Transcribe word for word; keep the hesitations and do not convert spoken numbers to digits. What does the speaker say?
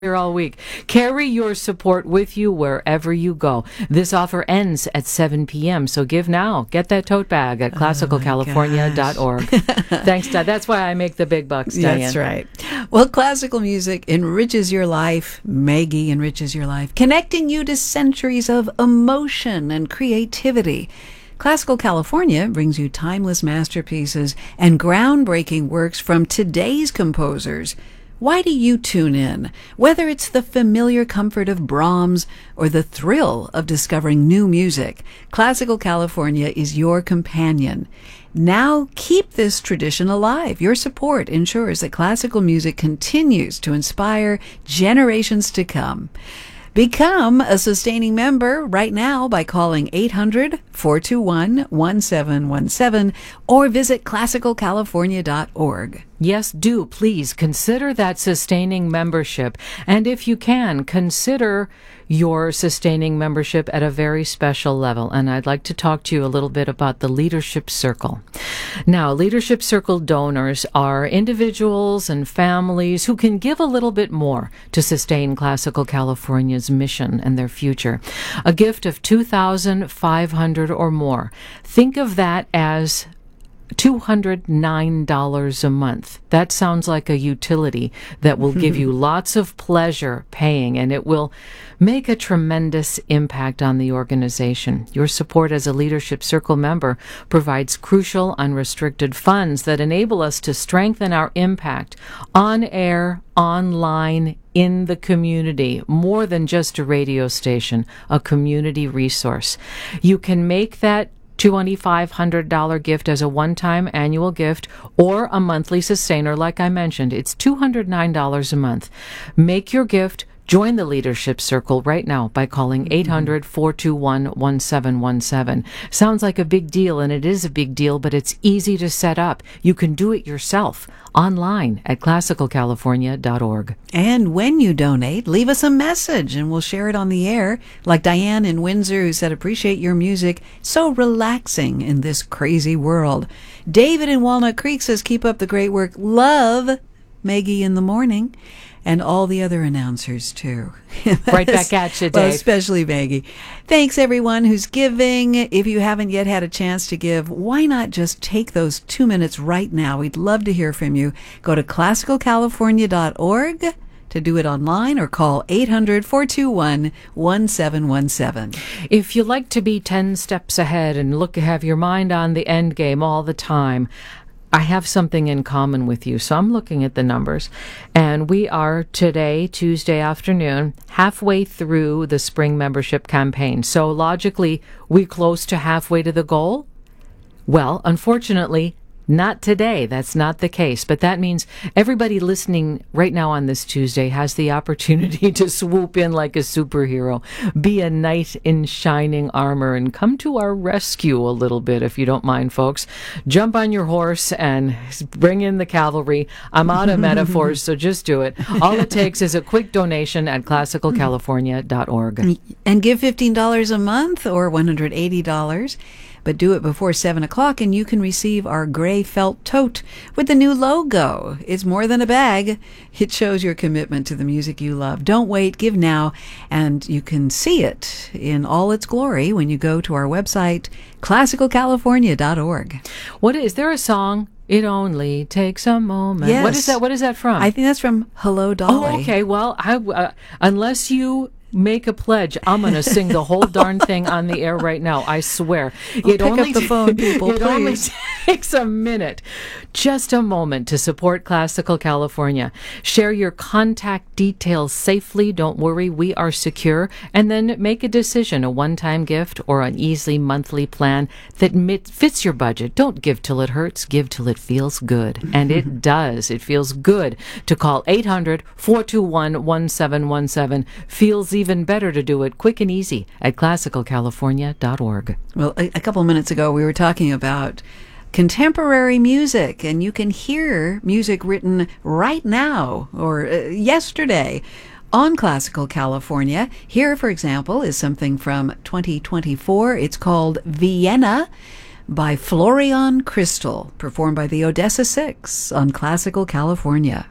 here all week. Carry your support with you wherever you go. This offer ends at seven p.m., so give now. Get that tote bag at classical california dot org. Oh Thanks, Dad. That's why I make the big bucks, Diane. That's right. Well, classical music enriches your life. Maggie enriches your life, connecting you to centuries of emotion and creativity. Classical California brings you timeless masterpieces and groundbreaking works from today's composers. Why do you tune in? Whether it's the familiar comfort of Brahms or the thrill of discovering new music, Classical California is your companion. Now keep this tradition alive. Your support ensures that classical music continues to inspire generations to come. Become a sustaining member right now by calling eight hundred, four two one, one seven one seven or visit classical california dot org. Yes, do please consider that sustaining membership. And if you can, consider your sustaining membership at a very special level. And I'd like to talk to you a little bit about the Leadership Circle. Now, Leadership Circle donors are individuals and families who can give a little bit more to sustain Classical California's mission and their future. A gift of two thousand five hundred dollars or more. Think of that as two hundred nine dollars a month. That sounds like a utility that will give you lots of pleasure paying, and it will make a tremendous impact on the organization. Your support as a Leadership Circle member provides crucial, unrestricted funds that enable us to strengthen our impact on air, online, in the community, more than just a radio station, a community resource. You can make that two thousand five hundred dollars gift as a one-time annual gift or a monthly sustainer. Like I mentioned, it's two hundred nine dollars a month. Make your gift. Join the Leadership Circle right now by calling eight hundred, four two one, one seven one seven. Sounds like a big deal, and it is a big deal, but it's easy to set up. You can do it yourself online at classical california dot org. And when you donate, leave us a message and we'll share it on the air, like Diane in Windsor, who said, appreciate your music, so relaxing in this crazy world. David in Walnut Creek says, keep up the great work. Love Maggie in the morning. And all the other announcers, too. Right back at you, Dave. Well, especially Maggie. Thanks, everyone who's giving. If you haven't yet had a chance to give, why not just take those two minutes right now? We'd love to hear from you. Go to classical california dot org to do it online or call eight hundred, four two one, one seven one seven. If you like to be ten steps ahead and look have your mind on the end game all the time, I have something in common with you. So I'm looking at the numbers, and we are today, Tuesday afternoon, halfway through the spring membership campaign. So logically, we're close to halfway to the goal. Well, unfortunately, not today. That's not the case. But that means everybody listening right now on this Tuesday has the opportunity to swoop in like a superhero, be a knight in shining armor, and come to our rescue a little bit, if you don't mind, folks. Jump on your horse and bring in the cavalry. I'm out of metaphors, so just do it. All it takes is a quick donation at classical california dot org. And give fifteen dollars a month or one hundred eighty dollars. But do it before seven o'clock, and you can receive our gray felt tote with the new logo. It's more than a bag. It shows your commitment to the music you love. Don't wait. Give now. And you can see it in all its glory when you go to our website, classical california dot org. What is there a song? It only takes a moment. Yes. What is that? What is that from? I think that's from Hello, Dolly. Oh, okay. Well, I, uh, unless you make a pledge, I'm going to sing the whole darn thing on the air right now. I swear. Well, it pick only up the phone, people, It please. only takes a minute, just a moment to support Classical California. Share your contact details safely. Don't worry, we are secure. And then make a decision, a one-time gift or an easy monthly plan that mit- fits your budget. Don't give till it hurts. Give till it feels good. And it does. It feels good to call eight hundred, four two one, one seven one seven. Feels even better to do it quick and easy at classical california dot org. Well, a, a couple minutes ago, we were talking about contemporary music, and you can hear music written right now or uh, yesterday on Classical California. Here, for example, is something from twenty twenty-four. It's called Vienna by Florian Crystal, performed by the Odessa Six on Classical California.